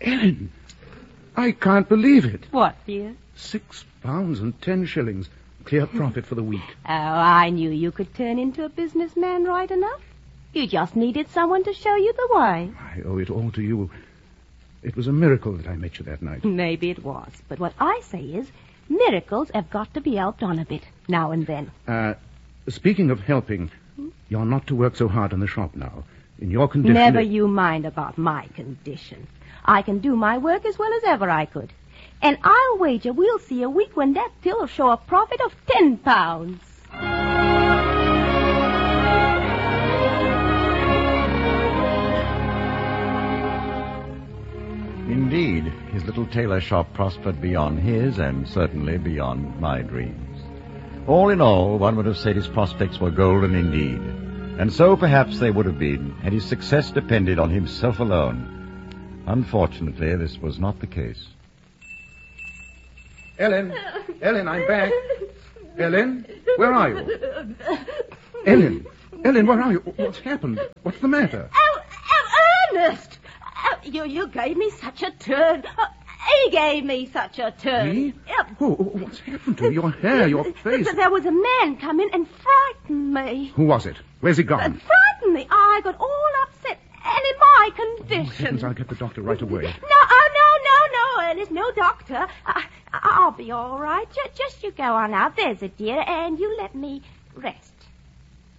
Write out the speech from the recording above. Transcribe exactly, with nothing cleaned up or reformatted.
Ellen, I can't believe it. What, dear? Six pounds and ten shillings. Clear profit for the week. Oh, I knew you could turn into a businessman right enough. You just needed someone to show you the way. I owe it all to you. It was a miracle that I met you that night. Maybe it was. But what I say is, miracles have got to be helped on a bit, now and then. Uh, speaking of helping, you're not to work so hard in the shop now. In your condition... Never you mind about my condition. I can do my work as well as ever I could. And I'll wager we'll see a week when that till'll show a profit of ten pounds. Indeed, his little tailor shop prospered beyond his and certainly beyond my dreams. All in all, one would have said his prospects were golden indeed. And so perhaps they would have been had his success depended on himself alone. Unfortunately, this was not the case. Ellen, Ellen, I'm back. Ellen, where are you? Ellen, Ellen, where are you? What's happened? What's the matter? Oh, oh Ernest! Oh, you, you gave me such a turn. Oh, he gave me such a turn. Me? Yep. Oh, what's happened to you? Your hair, your face. There was a man come in and frightened me. Who was it? Where's he gone? Uh, frightened me. I got all upset. And in my condition. Oh, heavens, I'll get the doctor right away. No, oh, no, no, no, Ernest, no doctor. I, I'll be all right. Just, just you go on out. There's a dear, and you let me rest.